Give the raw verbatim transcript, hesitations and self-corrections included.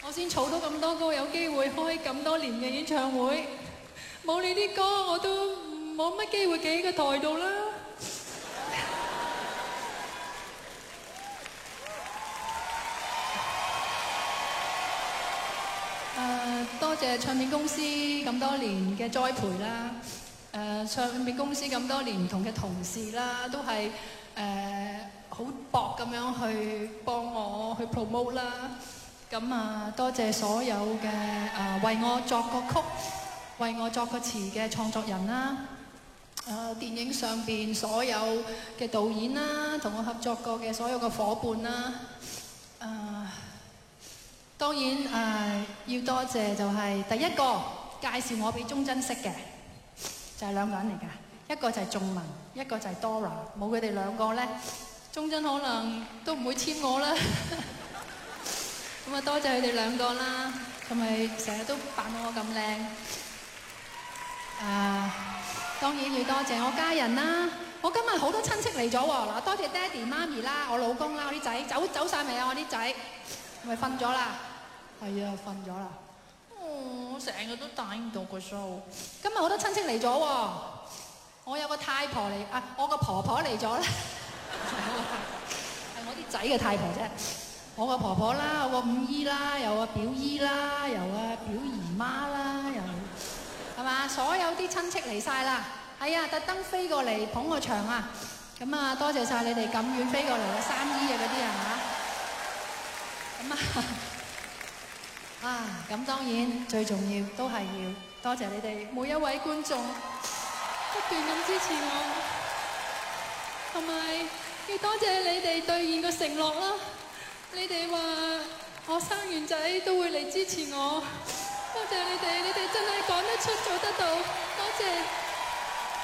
我先儲到咁多歌，有機會開咁多年嘅演唱會，冇你啲歌我都冇乜機會企喺個台度啦。誒，多謝唱片公司咁多年嘅栽培啦，誒，唱片公司咁多年唔同嘅同事啦，都係誒好薄咁樣去幫我去 promote 啦。咁啊，多謝所有嘅誒為我作個曲、為我作個詞嘅創作人啦。誒，電影上邊所有嘅導演啦，同我合作過嘅所有嘅夥伴啦。誒，當然誒、呃、要多謝就係第一個介紹我俾鍾珍識嘅，就係、是、兩個人嚟㗎，一個就係仲文，一個就係 Dora。冇佢哋兩個咧，鍾珍可能都唔會簽我啦。咁啊，多謝佢哋兩個啦，同埋成日都扮到我咁靚。啊，當然要多謝我家人啦。我今日好多親戚嚟咗喎，嗱，多謝爹哋媽咪啦，我老公啦，我啲仔走走曬未啊？我啲仔係咪瞓咗啦？係啊，瞓咗啦。哦，我成日都打唔到個 show。今日好多親戚嚟咗喎，我有個太婆嚟啊，我個婆婆嚟咗啦，係我啲仔嘅太婆啫。我個婆婆啦，我個五姨啦，有個表姨啦，有個表姨媽啦，又係嘛，所有啲親戚嚟晒啦。係啊，特登飛過嚟捧個場啊！咁啊，多謝晒你哋咁遠飛過嚟嘅三姨啊嗰啲啊嚇。咁啊啊，咁當然最重要都係要多謝你哋每一位觀眾不斷咁支持我，同埋要多謝你哋兌現個承諾啦。你哋話我生完仔都會嚟支持我，多謝你哋，你哋真係講得出做得到，多謝。